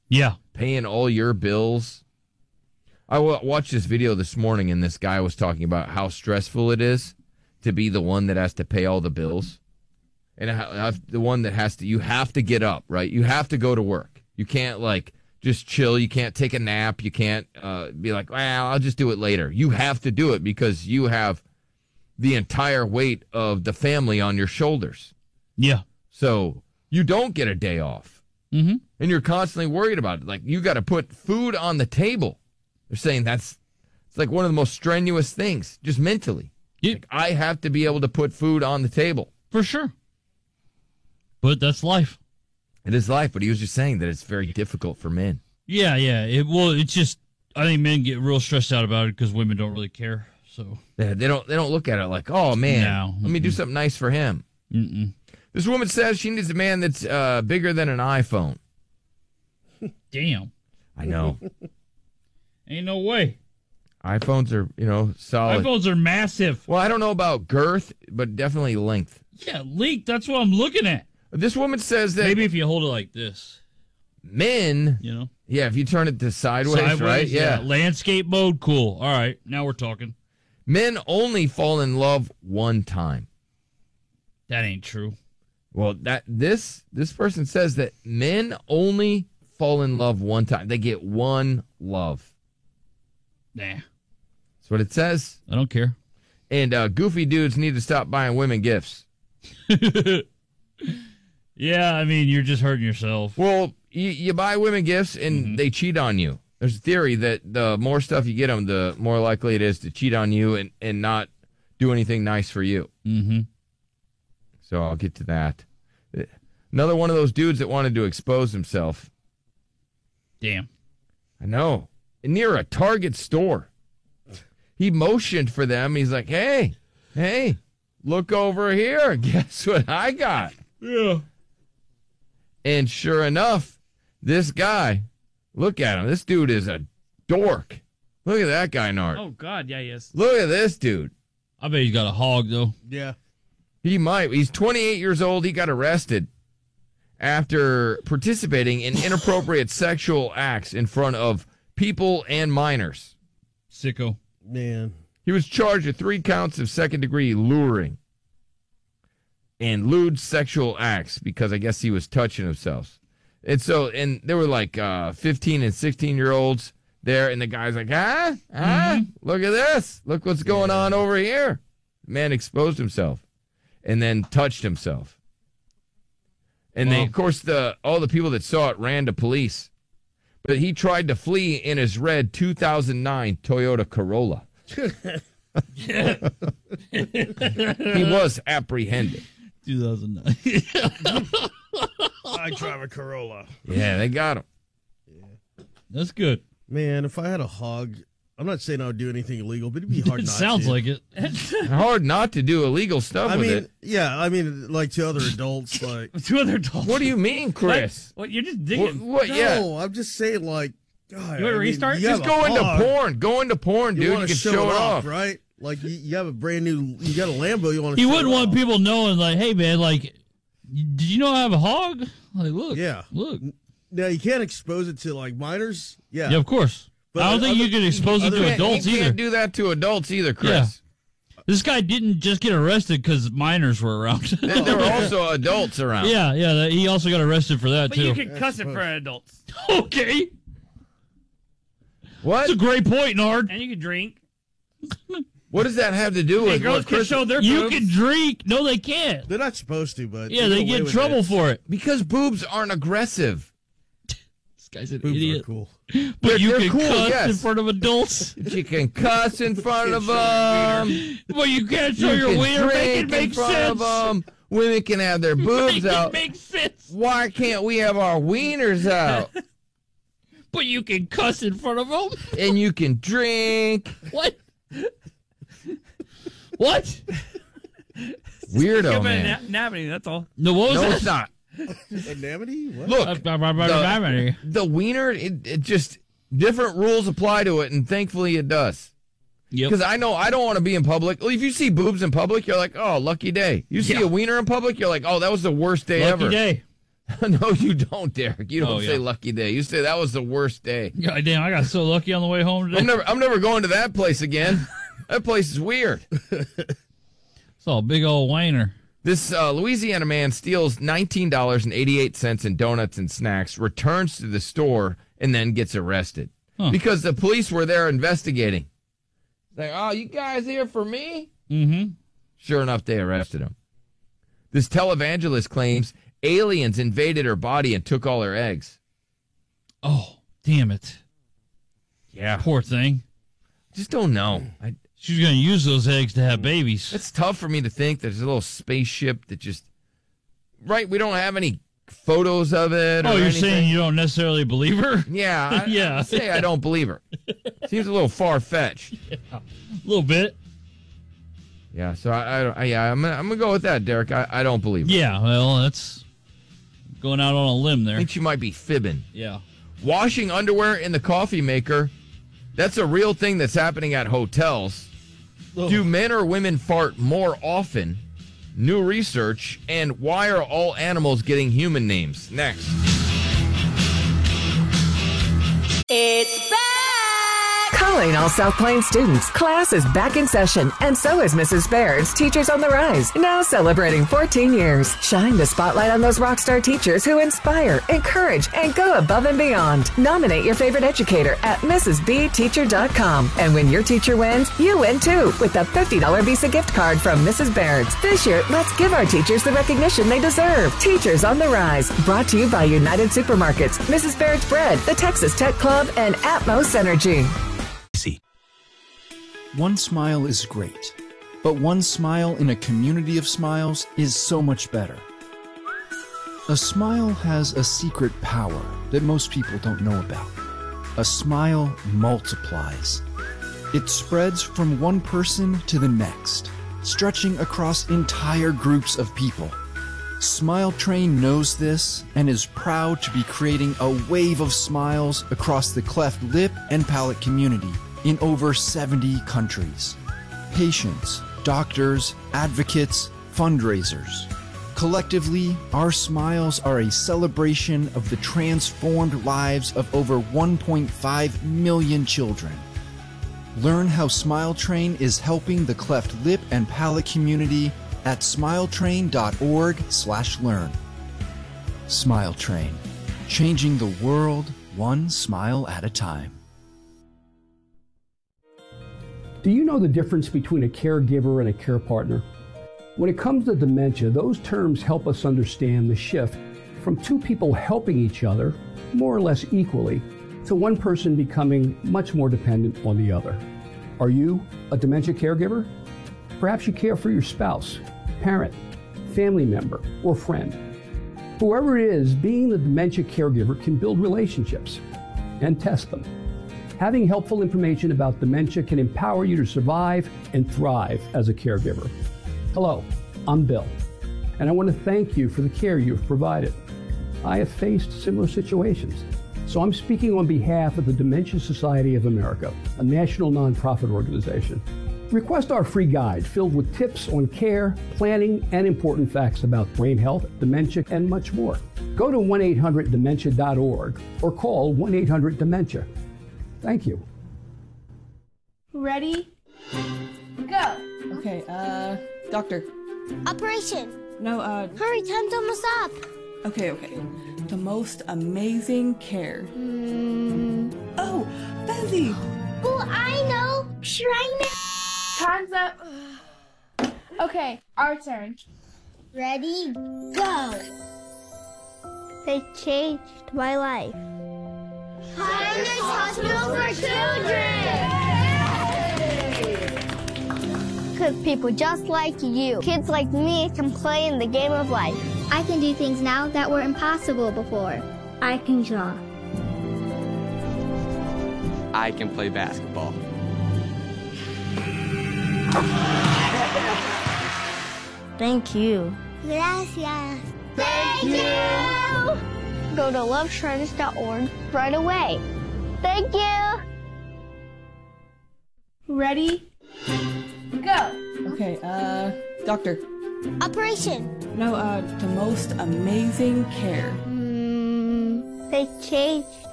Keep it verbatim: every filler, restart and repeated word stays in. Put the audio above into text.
Yeah. Paying all your bills. I w- watched this video this morning, and this guy was talking about how stressful it is to be the one that has to pay all the bills. And how, how, the one that has to, you have to get up, right? You have to go to work. You can't, like, just chill. You can't take a nap. You can't uh, be like, well, I'll just do it later. You have to do it because you have the entire weight of the family on your shoulders. Yeah. So you don't get a day off. Mm-hmm. And you're constantly worried about it. Like, you got to put food on the table. They're saying that's it's like one of the most strenuous things, just mentally. Yeah. Like, I have to be able to put food on the table. For sure. But that's life. It is life, but he was just saying that it's very difficult for men. Yeah, yeah. It, well, it's just, I think men get real stressed out about it because women don't really care. So Yeah, they don't they don't look at it like, oh, man, No. let me do something nice for him. Mm-mm. This woman says she needs a man that's uh, bigger than an iPhone. Damn. I know. Ain't no way. iPhones are, you know, solid. iPhones are massive. Well, I don't know about girth, but definitely length. Yeah, leak. That's what I'm looking at. This woman says that Maybe if you hold it like this, men, you know, yeah, if you turn it to sideways, sideways, right? Yeah. landscape mode, cool. All right, now we're talking. Men only fall in love one time. That ain't true. Well, that this this person says that men only fall in love one time. They get one love. Nah, That's what it says. I don't care. And uh, goofy dudes need to stop buying women gifts. Yeah, I mean, you're just hurting yourself. Well, you, you buy women gifts and Mm-hmm. they cheat on you. There's a theory that the more stuff you get them, the more likely it is to cheat on you and, and not do anything nice for you. Mm-hmm. So I'll get to that. Another one of those dudes that wanted to expose himself. Damn. I know. Near a Target store. He motioned for them. He's like, hey, hey, look over here. Guess what I got? Yeah. And sure enough, this guy, look at him. This dude is a dork. Look at that guy, Nard. Oh, God, yeah, he is. Look at this dude. I bet he's got a hog, though. Yeah. He might. He's twenty-eight years old. He got arrested after participating in inappropriate sexual acts in front of people and minors. Sicko. Man. He was charged with three counts of second-degree luring and lewd sexual acts because I guess he was touching himself. And so, and there were like uh, fifteen and sixteen-year-olds there, and the guy's like, ah, ah, look at this. Look what's going on over here. The man exposed himself and then touched himself. And they, Wow. of course, the all the people that saw it ran to police. But he tried to flee in his red two thousand nine Toyota Corolla. He was apprehended. two thousand nine. I drive a Corolla. Yeah, they got him. That's good. Man, if I had a hog, I'm not saying I would do anything illegal, but it'd be hard It not sounds to. like it. Hard not to do illegal stuff I with mean, it. yeah, I mean, like to other adults, like. Two other dogs. What do you mean, Chris? What, you're just What? digging. what yeah. No, I'm just saying, like, God. You I wanna mean, restart? you Just have a go into hog, porn. Go into porn, You dude. You want can to show, show it it off, off. right? Like, you, you have a brand new, you got a Lambo, you want to He show wouldn't it want off. people knowing, like, hey, man, like, did you know I have a hog? Like, look. Yeah. Look. Now, you can't expose it to, like, minors. Yeah. Yeah, of course. But I don't think other- you can expose it other- to You can't- adults you either. can't do that to adults either, Chris. This guy didn't just get arrested because minors were around. There, there were also adults around. yeah, yeah. that- He also got arrested for that, But too. you can cuss in front of adults. Okay. What? That's a great point, Nard. And you can drink. What does that have to do Hey, with girls what can Chris? show their You boobs. can drink. No, they can't. They're not supposed to, but. Yeah, get they away get in with trouble it. for it. Because boobs aren't aggressive. This guy's an Boobs idiot. are cool. They're- But you they're can cool, cuss yes. in front of adults. You can cuss in front of them. But you can't show You your can wiener. Make it drink in make front sense. of them. Women can have their Make boobs it out. make sense. Why can't we have our wieners out? But you can cuss in front of them. And you can drink. What? What? Weirdo, Give it a man. na- napping, that's all. No, what was No, that? it's not. Anonymity? What? Look, the, the wiener, it, it just, different rules apply to it, and thankfully it does. Yep. Because I know I don't want to be in public. If you see boobs in public, you're like, oh, lucky day. You see Yeah. a wiener in public, you're like, oh, that was the worst day Lucky ever. day. No, you don't, Derek. You don't Oh, say yeah. lucky day. You say that was the worst day. God damn, I got so lucky on the way home today. I'm never, I'm never going to that place again. That place is weird. It's all big old whiner. This uh, Louisiana man steals nineteen dollars and eighty-eight cents in donuts and snacks, returns to the store, and then gets arrested. Huh. Because the police were there investigating. Like, oh, you guys here for me? Mm-hmm. Sure enough, they arrested him. This televangelist claims aliens invaded her body and took all her eggs. Oh, damn it. Yeah. Poor thing. Just don't know. I, She's going to use those eggs to have babies. it's tough for me to think there's a little spaceship that just... Right, we don't have any photos of it or Oh, you're anything. saying you don't necessarily believe her? Yeah, I, Yeah. I'd say I don't believe her. Seems a little far-fetched. A little bit. Yeah, so I, I, I yeah, I'm gonna, I'm gonna go with that, Derek. I, I don't believe her. Yeah, well, that's going out on a limb I there. think she might be fibbing. Yeah. Washing underwear in the coffee maker, that's a real thing that's happening at hotels. Do men or women fart more often? New research. And why are all animals getting human names? Next. It's back! Calling all South Plains students. Class is back in session, and so is Missus Baird's Teachers on the Rise, now celebrating fourteen years. Shine the spotlight on those rock star teachers who inspire, encourage, and go above and beyond. Nominate your favorite educator at missus b teacher dot com. And when your teacher wins, you win too, with a fifty dollars Visa gift card from Missus Baird's. This year, let's give our teachers the recognition they deserve. Teachers on the Rise, brought to you by United Supermarkets, Missus Baird's Bread, the Texas Tech Club, and Atmos Energy. One smile is great, but one smile in a community of smiles is so much better. A smile has a secret power that most people don't know about. A smile multiplies. It spreads from one person to the next, stretching across entire groups of people. Smile Train knows this and is proud to be creating a wave of smiles across the cleft lip and palate community in over seventy countries. Patients, doctors, advocates, fundraisers. Collectively, our smiles are a celebration of the transformed lives of over one point five million children. Learn how Smile Train is helping the cleft lip and palate community at smiletrain.org slash learn. Smile Train, changing the world one smile at a time. Do you know the difference between a caregiver and a care partner? When it comes to dementia, those terms help us understand the shift from two people helping each other, more or less equally, to one person becoming much more dependent on the other. Are you a dementia caregiver? Perhaps you care for your spouse, parent, family member, or friend. Whoever it is, being the dementia caregiver can build relationships and test them. Having helpful information about dementia can empower you to survive and thrive as a caregiver. Hello, I'm Bill, and I want to thank you for the care you've provided. I have faced similar situations, so I'm speaking on behalf of the Dementia Society of America, a national nonprofit organization. Request our free guide filled with tips on care, planning, and important facts about brain health, dementia, and much more. Go to one eight hundred dementia dot org or call one eight hundred dementia. Thank you. Ready? Go! Okay, uh, doctor. Operation! No, uh, Hurry, time's almost up! okay, okay. The most amazing care. Mm. Oh, Bezzy! Oh, I know! Shrine! Time's up. Okay, our turn. Ready? Go! They changed my life. Kindness Hospital for Children! Because people just like you, kids like me, can play in the game of life. I can do things now that were impossible before. I can draw. I can play basketball. Thank you. Gracias. Thank you! Go to love shrines dot org right away. Thank you! Ready? Go! Okay, uh, doctor. Operation. No, uh, the most amazing care. Mm, they changed